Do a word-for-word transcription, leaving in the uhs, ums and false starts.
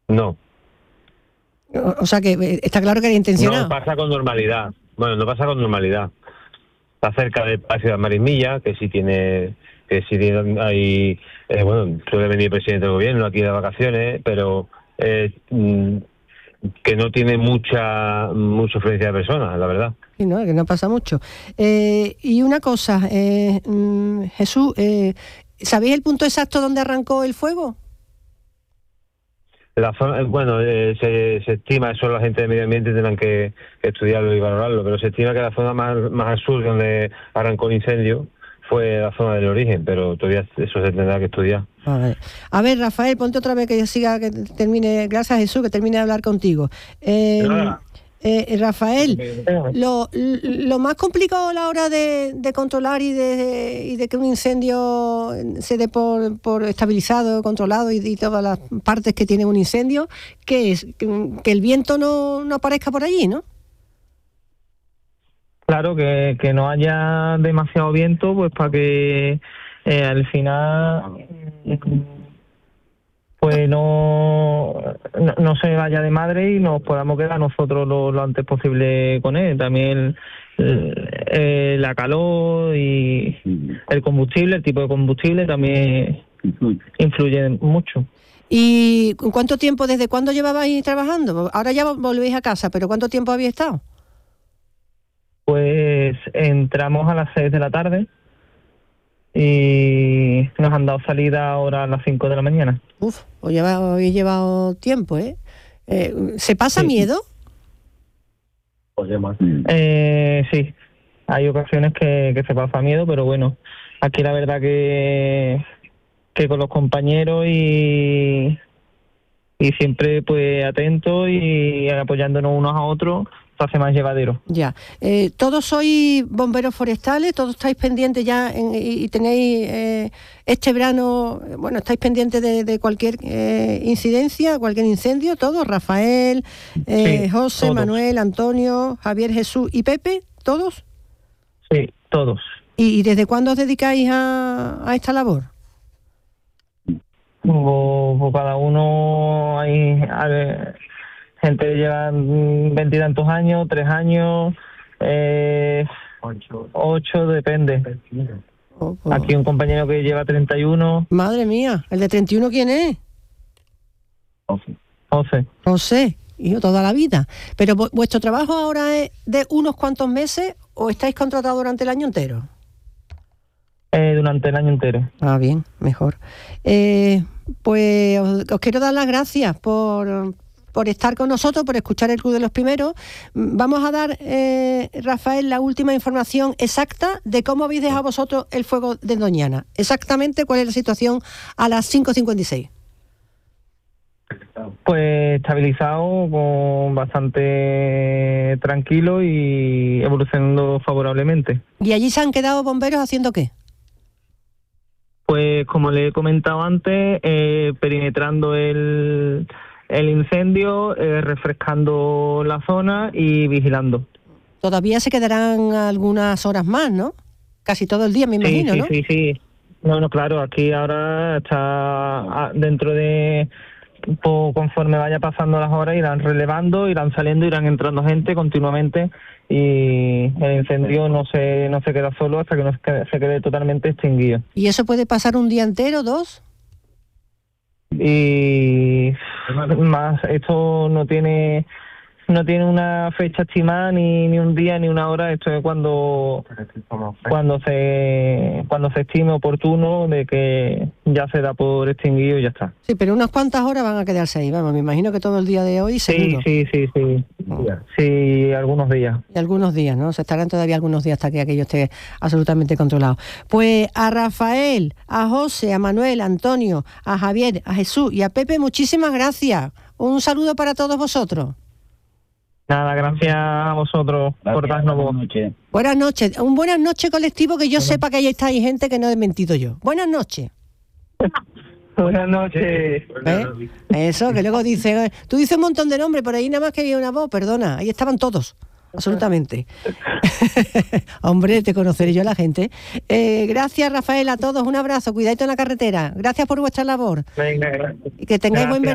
No. O, o sea que eh, está claro que era intencionado. No pasa con normalidad. Bueno, no pasa con normalidad. Está cerca del Palacio de las Marismillas, que sí tiene, que sí tiene ahí, eh, bueno, suele venir el presidente del gobierno aquí de vacaciones, pero eh, mm, que no tiene mucha mucha influencia de personas, la verdad. Sí, no, que no pasa mucho. Eh, y una cosa, eh, mm, Jesús, eh, ¿sabéis el punto exacto donde arrancó el fuego? La zona, bueno, eh, se, se estima, eso la gente de medio ambiente tendrán que, que estudiarlo y valorarlo, pero se estima que la zona más, más al sur donde arrancó el incendio fue la zona del origen, pero todavía eso se tendrá que estudiar. A ver, a ver Rafael, ponte otra vez que yo siga, que termine, gracias Jesús, que termine de hablar contigo. Eh, eh, Rafael, lo, lo más complicado a la hora de, de controlar y de, y de que un incendio se dé por, por estabilizado, controlado y, y todas las partes que tiene un incendio, ¿qué es? Que, que el viento no, no aparezca por allí, ¿no? Claro, que, que no haya demasiado viento, pues para que eh, al final pues no, no no se vaya de madre y nos podamos quedar nosotros lo, lo antes posible con él. También el, el, la calor y el combustible, el tipo de combustible también influye mucho. ¿Y cuánto tiempo, desde cuándo llevabais trabajando? Ahora ya volvéis a casa, pero ¿cuánto tiempo habéis estado? Pues entramos a las seis de la tarde y nos han dado salida ahora a las cinco de la mañana. Uf, os lleva, habéis llevado tiempo, ¿eh? eh ¿Se pasa sí. miedo? Eh, sí, hay ocasiones que, que se pasa miedo, pero bueno, aquí la verdad que, que con los compañeros y, y siempre pues atentos y apoyándonos unos a otros, se hace más llevadero. Ya. Eh, ¿Todos sois bomberos forestales? ¿Todos estáis pendientes ya en, y, y tenéis eh, este verano, bueno, estáis pendientes de, de cualquier eh, incidencia, cualquier incendio? ¿Todos? ¿Rafael, eh, sí, José, todos. Manuel, Antonio, Javier, Jesús y Pepe? ¿Todos? Sí, todos. ¿Y, y desde cuándo os dedicáis a, a esta labor? Pues, pues cada uno hay... A ver, gente que lleva veintitantos años, tres años, eh, ocho. ocho, depende. Oh, oh. Aquí un compañero que lleva treinta y uno. Madre mía, ¿el de treinta y uno quién es? José. José. José, hijo, toda la vida. ¿Pero vuestro trabajo ahora es de unos cuantos meses o estáis contratados durante el año entero? Eh, durante el año entero. Ah, bien, mejor. Eh, pues os, os quiero dar las gracias por... por estar con nosotros, por escuchar el Club de los Primeros. Vamos a dar, eh, Rafael, la última información exacta de cómo habéis dejado vosotros el fuego de Doñana. Exactamente cuál es la situación a las cinco cincuenta y seis. Pues estabilizado, con bastante tranquilo y evolucionando favorablemente. ¿Y allí se han quedado bomberos haciendo qué? Pues como le he comentado antes, eh, perimetrando el... el incendio, eh, refrescando la zona y vigilando. Todavía se quedarán algunas horas más, ¿no? Casi todo el día, me imagino, sí, sí, ¿no? Sí, sí, sí. No, no, claro, aquí ahora está dentro de... Pues, conforme vaya pasando las horas, irán relevando, irán saliendo, irán entrando gente continuamente y el incendio no se no se queda solo hasta que no se quede, se quede totalmente extinguido. ¿Y eso puede pasar un día entero, dos? Y más, esto no tiene no tiene una fecha estimada, ni, ni un día ni una hora. Esto es cuando cuando se cuando se estime oportuno de que ya se da por extinguido y ya está. Sí, pero unas cuantas horas van a quedarse ahí, vamos, me imagino que todo el día de hoy seguro. Sí, sí, sí, sí, oh. sí, algunos días. Y algunos días, ¿no? Se estarán todavía algunos días hasta que aquello esté absolutamente controlado. Pues a Rafael, a José, a Manuel, a Antonio, a Javier, a Jesús y a Pepe, muchísimas gracias. Un saludo para todos vosotros. Nada, gracias a vosotros gracias, por darnos voz. Buenas noches. Buenas noches. Un buenas noches colectivo, que yo bueno. sepa que ahí está ahí gente que no he mentido yo. Buenas noches. Buenas noches. ¿Eh? Eso, que luego dice... Tú dices un montón de nombres, por ahí nada más que había una voz, perdona. Ahí estaban todos, absolutamente. Hombre, te conoceré yo a la gente. Eh, gracias, Rafael, a todos. Un abrazo. Cuidadito en la carretera. Gracias por vuestra labor. Venga, gracias. Y que tengáis gracias. buen verano.